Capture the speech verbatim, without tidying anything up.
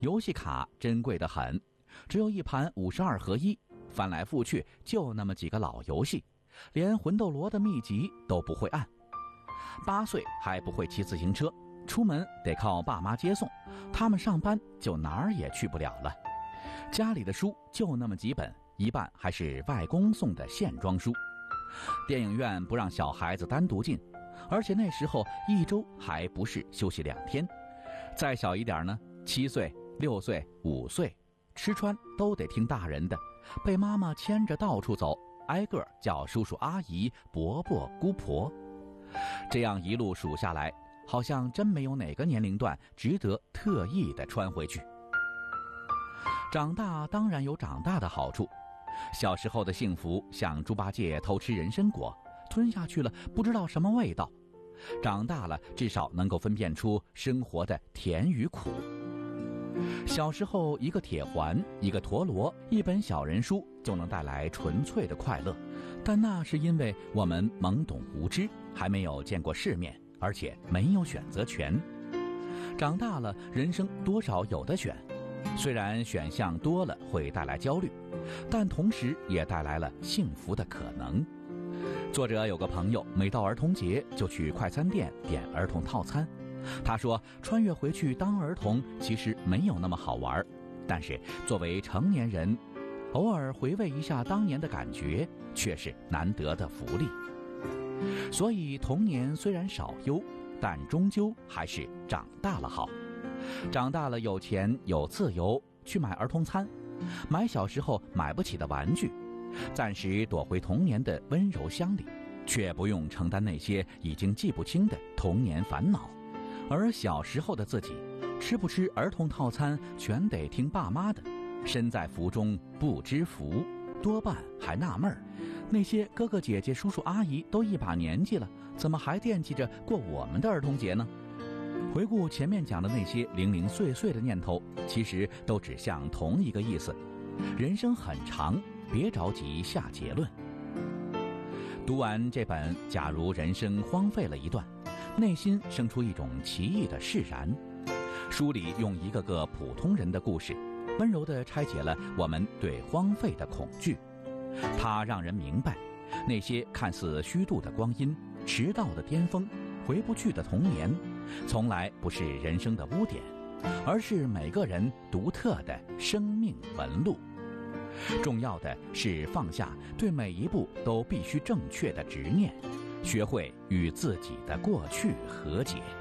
游戏卡珍贵得很，只有一盘五十二合一，翻来覆去就那么几个老游戏，连魂斗罗的秘籍都不会按。八岁还不会骑自行车，出门得靠爸妈接送，他们上班就哪儿也去不了了。家里的书就那么几本，一半还是外公送的线装书。电影院不让小孩子单独进，而且那时候一周还不是休息两天。再小一点呢，七岁、六岁、五岁，吃穿都得听大人的，被妈妈牵着到处走，挨个叫叔叔阿姨、伯伯姑婆。这样一路数下来，好像真没有哪个年龄段值得特意的穿回去。长大当然有长大的好处，小时候的幸福像猪八戒偷吃人参果，吞下去了不知道什么味道，长大了至少能够分辨出生活的甜与苦。小时候一个铁环，一个陀螺，一本小人书就能带来纯粹的快乐，但那是因为我们懵懂无知，还没有见过世面，而且没有选择权。长大了，人生多少有的选，虽然选项多了会带来焦虑，但同时也带来了幸福的可能。作者有个朋友，每到儿童节就去快餐店点儿童套餐。他说穿越回去当儿童其实没有那么好玩，但是作为成年人，偶尔回味一下当年的感觉却是难得的福利。所以童年虽然少忧，但终究还是长大了好。长大了有钱有自由，去买儿童餐，买小时候买不起的玩具，暂时躲回童年的温柔乡里，却不用承担那些已经记不清的童年烦恼。而小时候的自己，吃不吃儿童套餐全得听爸妈的，身在福中不知福，多半还纳闷儿，那些哥哥姐姐叔叔阿姨都一把年纪了，怎么还惦记着过我们的儿童节呢？回顾前面讲的那些零零碎碎的念头，其实都指向同一个意思：人生很长，别着急下结论。读完这本《假如人生荒废了一段》，内心生出一种奇异的释然。书里用一个个普通人的故事，温柔地拆解了我们对荒废的恐惧。它让人明白，那些看似虚度的光阴、迟到的巅峰、回不去的童年，从来不是人生的污点，而是每个人独特的生命纹路。重要的是放下对每一步都必须正确的执念，学会与自己的过去和解。